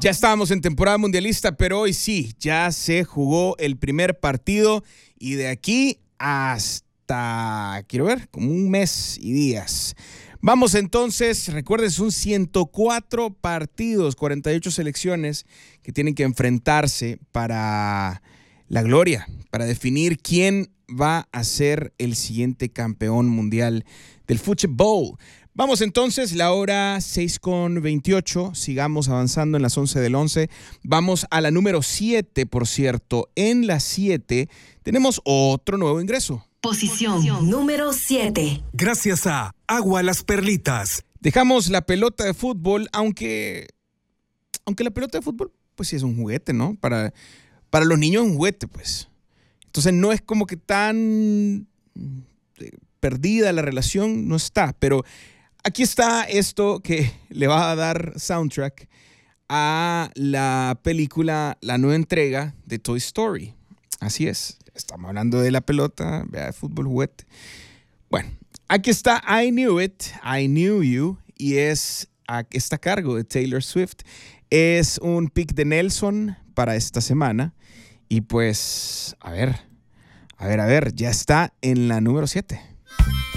Ya estábamos en temporada mundialista, pero hoy sí, ya se jugó el primer partido y de aquí hasta, quiero ver, como un mes y días. Vamos entonces, recuerden, son 104 partidos, 48 selecciones que tienen que enfrentarse para la gloria, para definir quién va a ser el siguiente campeón mundial del fútbol. Vamos entonces, la hora 6:28, sigamos avanzando en las 11 del 11. Vamos a la número 7, por cierto. En la 7 tenemos otro nuevo ingreso. Posición número 7. Gracias a Agua Las Perlitas. Dejamos la pelota de fútbol, aunque la pelota de fútbol, pues sí es un juguete, ¿no? Para los niños es un juguete, pues. Entonces no es como que tan perdida la relación, no está, pero aquí está esto que le va a dar soundtrack a la película, la nueva entrega de Toy Story. Así es, estamos hablando de la pelota, de fútbol, juguete. Bueno, aquí está I Knew It, I Knew You, y está a cargo de Taylor Swift. Es un pick de Nelson para esta semana. Y pues, a ver, ya está en la número 7.